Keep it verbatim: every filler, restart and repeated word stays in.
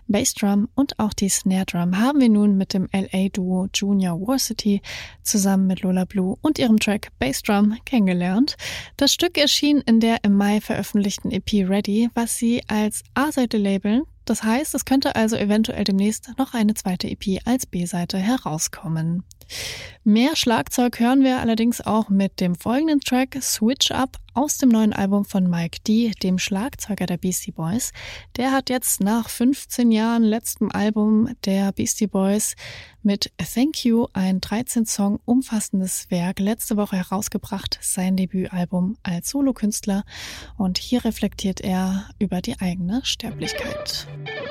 Bassdrum und auch die Snare Drum haben wir nun mit dem L A-Duo Junior Varsity zusammen mit Lola Blue und ihrem Track Bassdrum kennengelernt. Das Stück erschien in der im Mai veröffentlichten E P Ready, was sie als A-Seite labeln. Das heißt, es könnte also eventuell demnächst noch eine zweite E P als B-Seite herauskommen. Mehr Schlagzeug hören wir allerdings auch mit dem folgenden Track Switch Up aus dem neuen Album von Mike D, dem Schlagzeuger der Beastie Boys. Der hat jetzt nach fünfzehn Jahren letztem Album der Beastie Boys mit Thank You ein dreizehn Song umfassendes Werk letzte Woche herausgebracht, sein Debütalbum als Solokünstler. Und hier reflektiert er über die eigene Sterblichkeit.